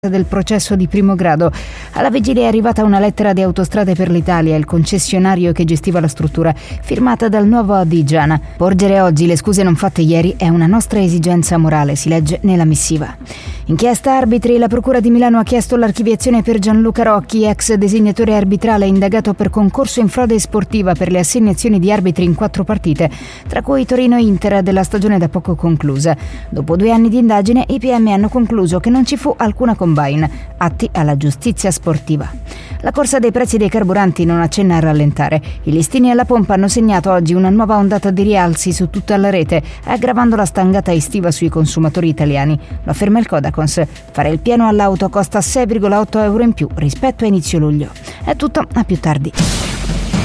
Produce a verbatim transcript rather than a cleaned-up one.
del processo di primo grado. Alla vigilia è arrivata una lettera di Autostrade per l'Italia, il concessionario che gestiva la struttura, firmata dal nuovo Adigiana. Porgere oggi le scuse non fatte ieri è una nostra esigenza morale, si legge nella missiva. Inchiesta arbitri, la Procura di Milano ha chiesto l'archiviazione per Gianluca Rocchi, ex designatore arbitrale indagato per concorso in frode sportiva per le assegnazioni di arbitri in quattro partite, tra cui Torino e Inter della stagione da poco conclusa. Dopo due anni di indagine, i P M hanno concluso che non ci fu alcuna combine, atti alla giustizia sportiva. La corsa dei prezzi dei carburanti non accenna a rallentare. I listini alla pompa hanno segnato oggi una nuova ondata di rialzi su tutta la rete, aggravando la stangata estiva sui consumatori italiani. Lo afferma il Codacons. Fare il pieno all'auto costa sei virgola otto euro in più rispetto a inizio luglio. È tutto, a più tardi.